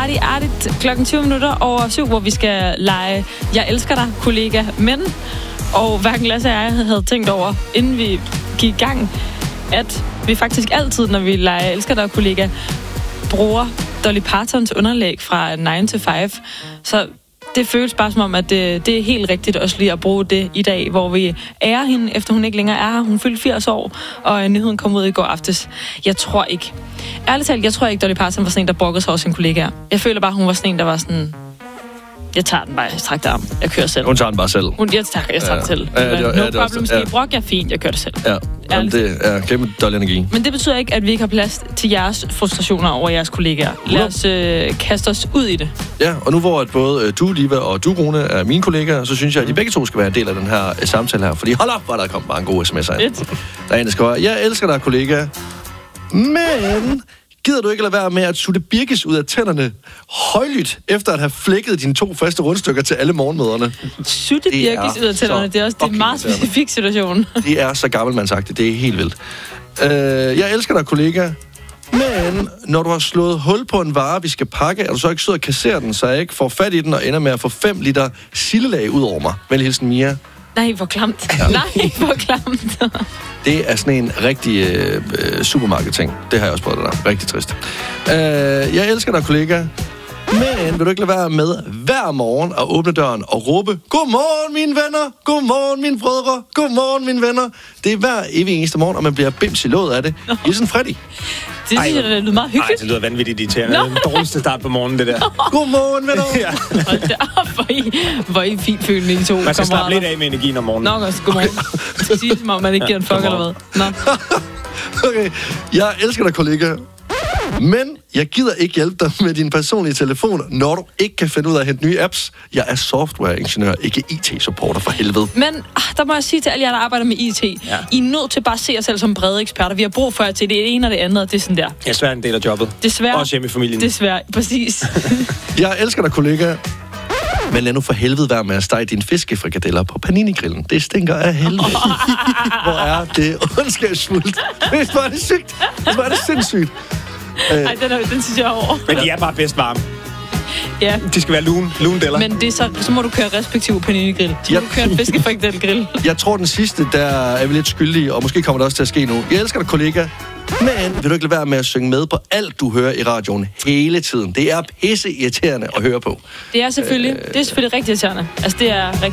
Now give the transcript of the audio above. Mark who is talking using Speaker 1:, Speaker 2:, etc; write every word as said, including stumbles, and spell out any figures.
Speaker 1: artigt, artigt klokken tyve minutter over syv, hvor vi skal lege Jeg elsker dig, kollega. Men, og hverken Lasse og jeg havde tænkt over, inden vi gik i gang, at vi faktisk altid, når vi leger Jeg elsker dig, kollega, bruger Dolly Partons underlæg fra nine to five. Så det føles bare som om, at det, det er helt rigtigt også lige at bruge det i dag, hvor vi ærer hende, efter hun ikke længere er her. Hun fyldte firs år, og nyheden kom ud i går aftes. Jeg tror ikke. Ærligt talt, jeg tror ikke, Dolly Parton var sådan en, der brokkede sig over sine kollegaer. Jeg føler bare, hun var sådan en, der var sådan... Jeg tager den bare, jeg trækker arm. Jeg kører selv.
Speaker 2: Hun tager den bare selv.
Speaker 1: Hun, jeg tager, jeg tager ja. den selv. Ja, ja, det, no ja, problem, skal I brokke, jeg er fint, jeg kører det selv.
Speaker 2: Ja, jamen, det er glem Dolly energi.
Speaker 1: Men det betyder ikke, at vi ikke har plads til jeres frustrationer over jeres kollegaer. Lad os øh, kaste os ud i det.
Speaker 2: Ja, og nu hvor at både du, Liva, og du, Rune, er mine kollegaer, så synes jeg, at de begge to skal være en del af den her uh, samtale her. Fordi hold op, hvor der kommer bare en god sms'er ind. Der er en, der skriver, jeg elsker dig, kollega, men... Gider du ikke lade være med at sutte birkes ud af tænderne højlydt, efter at have flækket dine to faste rundstykker til alle morgenmøderne?
Speaker 1: Sutte birkes ud af tænderne, det er også det er en meget specifik situation.
Speaker 2: Det er så gammelmandsagtigt, det er helt vildt. Uh, jeg elsker dig, kollega, men når du har slået hul på en vare, vi skal pakke, er du så ikke sød at kassere den, så jeg ikke får fat i den og ender med at få fem liter sildelag ud over mig? Vel hilsen, Mia.
Speaker 1: Nej, hvor klamt. Ja. Nej, hvor klamt.
Speaker 2: Det er sådan en rigtig øh, supermarked-ting. Det har jeg også prøvet, det der. Rigtig trist. Øh, jeg elsker dig, kollega. Men vil du ikke lade være med hver morgen at åbne døren og råbe, godmorgen, mine venner! Godmorgen, mine brødre! Godmorgen, mine venner! Det er hver evig eneste morgen, og man bliver bims i låget af det. Hilsen Freddy.
Speaker 1: Det synes jeg, det lyder meget hyggeligt.
Speaker 3: Nej, det lyder vanvittigt irriterende. Det er den dårligste start på morgenen, det der.
Speaker 2: Godmorgen, venner!
Speaker 1: Ja. Hold da op, hvor I, hvor I fint følende, I to.
Speaker 3: Man skal slappe lidt af med energien om morgenen.
Speaker 1: Nok også, godmorgen. Det skal sige, som om man ikke giver en fuck eller hvad. Nå.
Speaker 2: Okay, jeg elsker dig, kollega. Men jeg gider ikke hjælpe dig med din personlige telefon, når du ikke kan finde ud af at hente nye apps. Jeg er softwareingeniør, ikke I T-supporter for helvede.
Speaker 1: Men der må jeg sige til alle jer, der arbejder med I T. Ja. I er nødt til bare at se jer selv som brede eksperter. Vi har brug for jer til det ene og det andet, og det er sådan der.
Speaker 3: Jeg er svært en del af jobbet.
Speaker 1: Desværre.
Speaker 3: Også hjemme i familien.
Speaker 1: Desværre, præcis.
Speaker 2: Jeg elsker dig, kollega. Men lad nu for helvede være med at stege dine fiskefrikadeller på Panini-grillen. Det stinker af helvede. Hvor er det ondskabsfuldt. Hvor er det sygt. Hvor er det sindssygt.
Speaker 1: Nej, den, den synes jeg er over.
Speaker 3: Men de er bare bedst varme.
Speaker 1: Ja.
Speaker 3: De skal være lune, lune deller.
Speaker 1: Men det er så, så må du køre respektiv Panini-grill. Så må du køre en fiskefrikadelle-grill.
Speaker 2: Jeg tror, den sidste, der er vi lidt skyldige, og måske kommer det også til at ske nu. Jeg elsker dig, kollega. Men vil du ikke lade være med at synge med på alt, du hører i radioen hele tiden? Det er pisse irriterende at høre på.
Speaker 1: Det er selvfølgelig, øh, det er selvfølgelig rigtig irriterende. Altså, det er rigtig